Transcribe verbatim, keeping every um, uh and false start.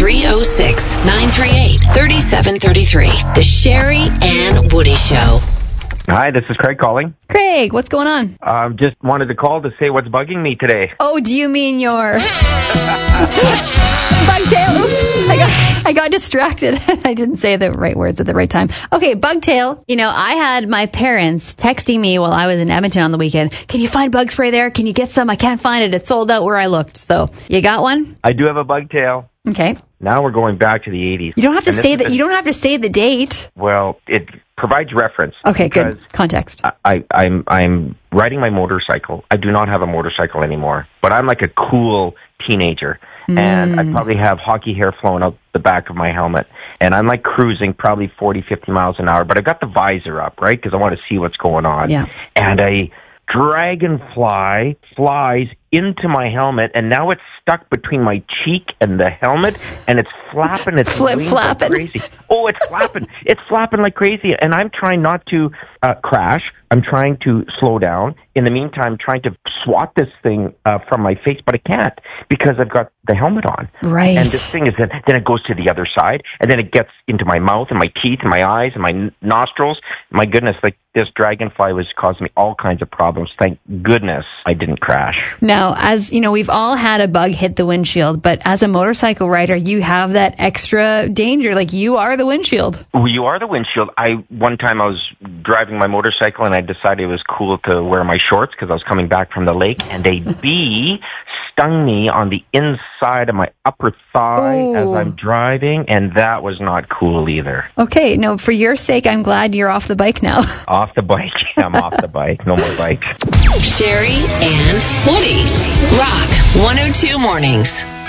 three oh six, nine three eight, three seven three three. The Sherry and Woody Show. Hi, this is Craig calling. Craig, what's going on? Um, just wanted to call to say what's bugging me today. Oh, do you mean your bugtail? Oops, I got I got distracted. I didn't say the right words at the right time. Okay, bugtail. You know, I had my parents texting me while I was in Edmonton on the weekend. Can you find bug spray there? Can you get some? I can't find it. It's sold out where I looked. So, you got one? I do have a bugtail. Okay. Now we're going back to the eighties. You don't have to And this say is that. a- You don't have to say the date. Well, it provides reference. Okay, because good context. I, I, I'm I'm riding my motorcycle. I do not have a motorcycle anymore, but I'm like a cool teenager, and I probably have hockey hair flowing out the back of my helmet, and I'm like cruising probably forty, fifty miles an hour, but I got the visor up, right, because I want to see what's going on. Yeah. And a dragonfly flies into my helmet, and now it's stuck between my cheek and the helmet, and it's flapping its Flip wings flapping. like crazy. Oh, it's flapping. It's flapping like crazy, and I'm trying not to uh, crash. I'm trying to slow down. In the meantime, trying to swat this thing uh, from my face, but I can't because I've got the helmet on. Right. And this thing is then, then it goes to the other side, and then it gets into my mouth and my teeth and my eyes and my n- nostrils. My goodness, like this dragonfly was causing me all kinds of problems. Thank goodness I didn't crash. Now, as you know, we've all had a bug hit the windshield, but as a motorcycle rider, you have that extra danger. Like, you are the windshield. Well, you are the windshield. I one time I was driving my motorcycle and I decided it was cool to wear my shorts because I was coming back from the lake, and a bee stung me on the inside of my upper thigh Ooh. as I'm driving, and that was not cool either. Okay, no, for your sake, I'm glad you're off the bike now. Off the bike. I'm off the bike. No more bikes. Sherry and Woody. Rock one oh two Mornings.